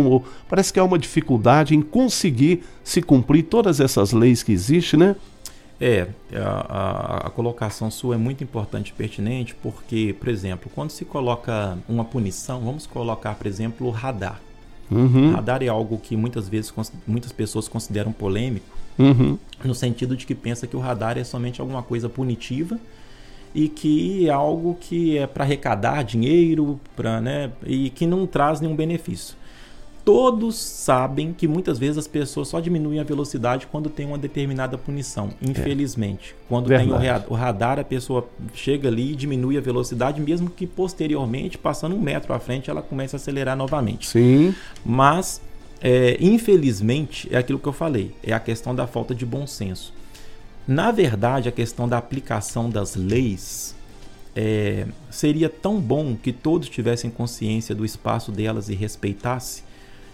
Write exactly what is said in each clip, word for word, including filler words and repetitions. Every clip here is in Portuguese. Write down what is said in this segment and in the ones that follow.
ou parece que há uma dificuldade em conseguir se cumprir todas essas leis que existem, né? É, a, a, a colocação sua é muito importante e pertinente, porque, por exemplo, quando se coloca uma punição, vamos colocar, por exemplo, o radar. Uhum. Radar é algo que muitas vezes muitas pessoas consideram polêmico, uhum. no sentido de que pensa que o radar é somente alguma coisa punitiva e que é algo que é para arrecadar dinheiro, pra, né, e que não traz nenhum benefício. Todos sabem que muitas vezes as pessoas só diminuem a velocidade quando tem uma determinada punição, infelizmente. É. Quando Verdade. tem o radar, a pessoa chega ali e diminui a velocidade, mesmo que posteriormente, passando um metro à frente, ela começa a acelerar novamente. Sim. Mas, é, infelizmente, é aquilo que eu falei, é a questão da falta de bom senso. Na verdade, a questão da aplicação das leis, é, seria tão bom que todos tivessem consciência do espaço delas e respeitassem.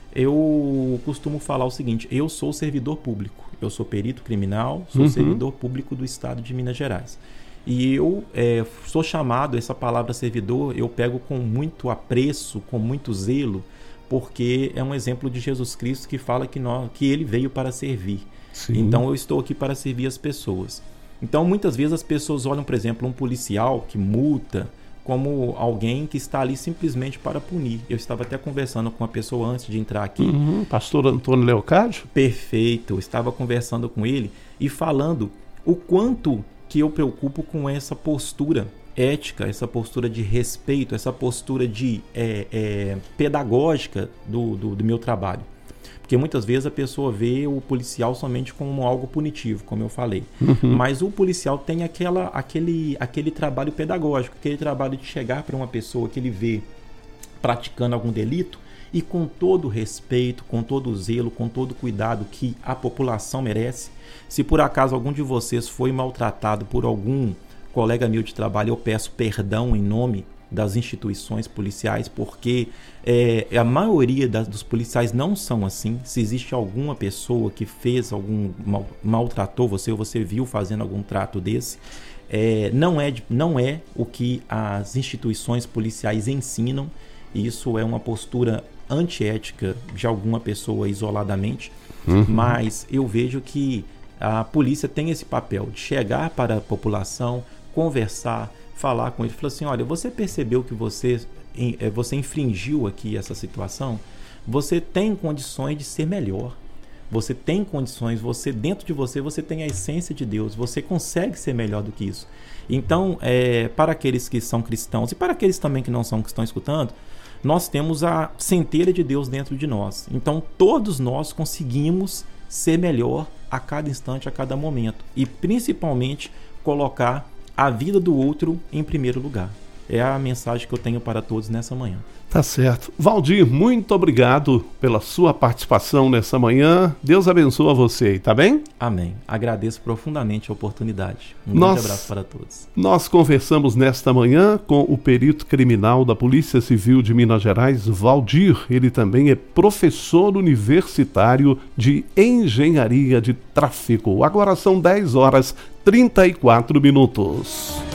Eu costumo falar o seguinte, eu sou servidor público, eu sou perito criminal, sou uhum. servidor público do estado de Minas Gerais. E eu é, sou chamado, essa palavra servidor, eu pego com muito apreço, com muito zelo, porque é um exemplo de Jesus Cristo que fala que, nós, que ele veio para servir. Sim. Então eu estou aqui para servir as pessoas. Então muitas vezes as pessoas olham, por exemplo, um policial que multa, como alguém que está ali simplesmente para punir. Eu estava até conversando com uma pessoa antes de entrar aqui. Uhum, pastor Antônio Leocádio? Perfeito. Eu estava conversando com ele e falando o quanto que eu preocupo com essa postura ética, essa postura de respeito, essa postura de é, é, pedagógica do, do, do meu trabalho. Porque muitas vezes a pessoa vê o policial somente como algo punitivo, como eu falei. Uhum. Mas o policial tem aquela, aquele, aquele trabalho pedagógico, aquele trabalho de chegar para uma pessoa que ele vê praticando algum delito e com todo o respeito, com todo o zelo, com todo o cuidado que a população merece. Se por acaso algum de vocês foi maltratado por algum colega meu de trabalho, eu peço perdão em nome das instituições policiais, porque é, a maioria das, dos policiais não são assim. Se existe alguma pessoa que fez algum mal, maltratou você ou você viu fazendo algum trato desse, é, não, é, não é o que as instituições policiais ensinam. Isso é uma postura antiética de alguma pessoa isoladamente, uhum. mas eu vejo que a polícia tem esse papel de chegar para a população, conversar, falar com ele, falar assim, olha, você percebeu que você, você infringiu aqui essa situação? Você tem condições de ser melhor. Você tem condições, você dentro de você, você tem a essência de Deus. Você consegue ser melhor do que isso. Então, é, para aqueles que são cristãos e para aqueles também que não são, que estão escutando, nós temos a centelha de Deus dentro de nós. Então, todos nós conseguimos ser melhor a cada instante, a cada momento. E, principalmente, colocar a vida do outro em primeiro lugar. É a mensagem que eu tenho para todos nessa manhã. Tá certo. Valdir, muito obrigado pela sua participação nessa manhã. Deus abençoe você, tá bem? Amém. Agradeço profundamente a oportunidade. Um nós, grande abraço para todos. Nós conversamos nesta manhã com o perito criminal da Polícia Civil de Minas Gerais, Valdir. Ele também é professor universitário de Engenharia de Tráfego. Agora são dez horas e trinta e quatro minutos.